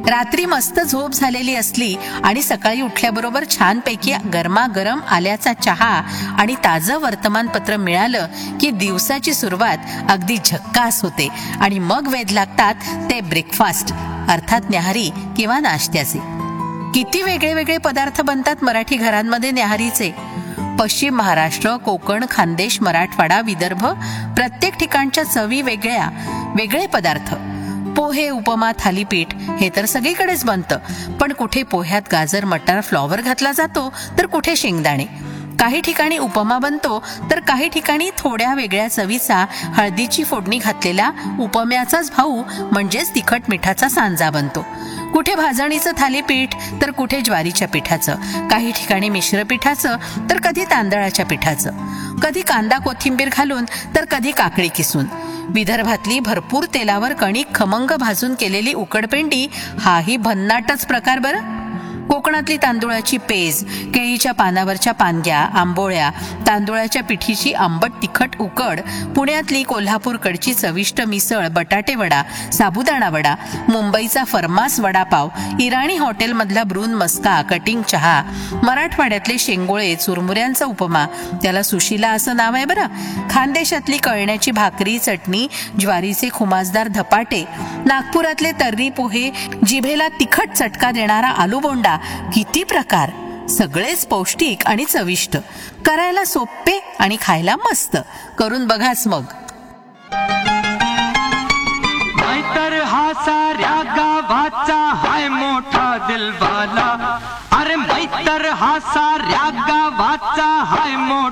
रात्री मस्त झोप झालेली असली आणि सकाळी उठल्याबरोबर छानपैकी गरमागरम आल्याचा चहा आणि ताजं वर्तमानपत्र मिळालं की दिवसाची सुरुवात अगदी झक्कास होते. आणि मग वेध लागतात ते ब्रेकफास्ट अर्थात न्याहारी किंवा नाश्त्याचे. किती वेगळे वेगळे पदार्थ बनतात मराठी घरांमध्ये न्याहारीचे. पश्चिम महाराष्ट्र, कोकण, खानदेश, मराठवाडा, विदर्भ प्रत्येक ठिकाणच्या चवी वेगळ्या. वेगळे पदार्थ. पोहे, उपमा, थालीपीठ हे तर सगळीकडेच बनतं. पण कुठे पोह्यात गाजर, मटार, फ्लॉवर घातला जातो तर कुठे शेंगदाणे. काही ठिकाणी उपमा बनतो तर काही ठिकाणी थोड्या वेगळ्या चवीचा हळदीची फोडणी घातलेला उपम्याचाच भाऊ म्हणजेच तिखट मिठाचा सांजा बनतो. कुठे भाजणीचं थालीपीठ तर कुठे ज्वारीच्या पिठाचं. काही ठिकाणी मिश्र पिठाचं तर कधी तांदळाच्या पिठाचं. कधी कांदा कोथिंबीर घालून तर कधी काकडी किसून. विदर्भातली भरपूर तेलावर कणिक खमंग भाजून केलेली उकडपेंडी हाही भन्नाटच प्रकार बरं. कोकणातली तांदुळाची पेज, केळीच्या पानावरच्या पानग्या, आंबोळ्या, तांदुळाच्या पिठीची आंबट तिखट उकड, पुण्यातली कोल्हापूरकडची चविष्ट मिसळ, बटाटे वडा, साबुदाणा वडा, मुंबईचा फर्मास वडापाव, इराणी हॉटेलमधला ब्रून मस्का, कटिंग चहा, मराठवाड्यातले शेंगोळे, चुरमुऱ्यांचा उपमा, त्याला सुशिला असं नाव आहे बरं. खानदेशातली कळण्याची भाकरी, चटणी, ज्वारीचे खुमासदार धपाटे, नागपुरातले तर्री पोहे, जिभेला तिखट चटका देणारा आलू बोंडा. किती प्रकार. सगळेच पौष्टिक आणि चविष्ट. करायला सोपे आणि खायला मस्त. करून बघाच मग. नाहीतर हा साऱ्या गावाचा हाय मोठा दिलवाला. अरे नाहीतर हा साऱ्या गावाचा हाय मोठा